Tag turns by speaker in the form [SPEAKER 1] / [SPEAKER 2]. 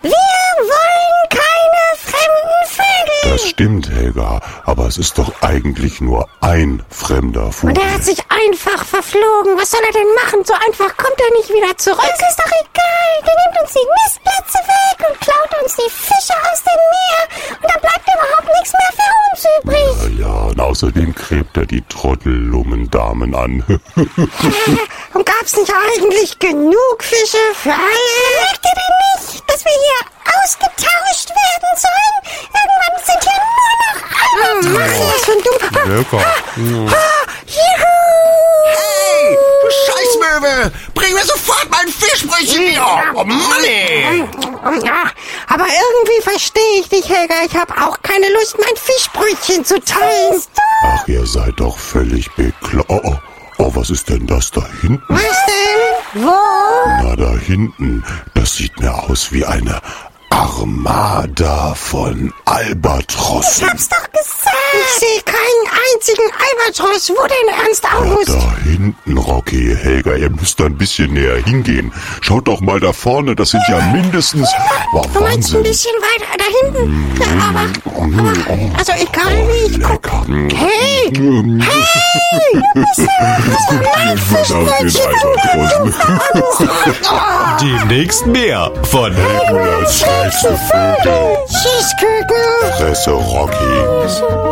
[SPEAKER 1] Wir wollen keine fremden Vögel.
[SPEAKER 2] Das stimmt, Helga, aber es ist doch eigentlich nur ein fremder Vogel.
[SPEAKER 1] Und er hat sich einfach verflogen. Was soll er denn machen? So einfach kommt er nicht wieder zurück. Es ist doch egal. Der nimmt uns die Nistplätze weg und klaut uns die Fische aus dem Meer. Und dann bleibt überhaupt nichts mehr für uns übrig.
[SPEAKER 2] Ja, und außerdem gräbt er die Trottellummendamen an.
[SPEAKER 1] Und gab's nicht eigentlich genug Fische für alle? Merkt ihr denn nicht, dass wir hier ausgetauscht werden sollen? Irgendwann sind hier nur noch Mann, was für ein dummer...
[SPEAKER 2] Lecker.
[SPEAKER 1] Juhu!
[SPEAKER 3] Hey, du Scheißmöwe! Bring mir sofort mein Fischbrötchen wieder! Oh Mann, ey!
[SPEAKER 1] Ja, aber irgendwie verstehe ich dich, Helga. Ich habe auch keine Lust, mein Fischbrötchen zu teilen.
[SPEAKER 2] Ach, ihr seid doch völlig bekloppt. Oh, was ist denn das da hinten?
[SPEAKER 1] Was denn? Wo?
[SPEAKER 2] Na, da hinten. Das sieht mir aus wie eine Armada von Albatrossen.
[SPEAKER 1] Ich hab's doch gesagt. Ich sehe keinen einzigen Albatros. Wo denn, Ernst August?
[SPEAKER 2] Da hinten, Rocky, Helga, ihr müsst da ein bisschen näher hingehen. Schaut doch mal da vorne, das sind ja mindestens... Wow,
[SPEAKER 1] Du meinst ein
[SPEAKER 2] Wahnsinn.
[SPEAKER 1] bisschen weiter da hinten? Ja, aber also egal wie ich guck.
[SPEAKER 2] Lecker.
[SPEAKER 1] Hey! Hey! Das ist mein Fischbrötchen.
[SPEAKER 4] Demnächst mehr von
[SPEAKER 2] Helgas schnellste Vögel.
[SPEAKER 1] Schießküken.
[SPEAKER 2] Fresse Rocky.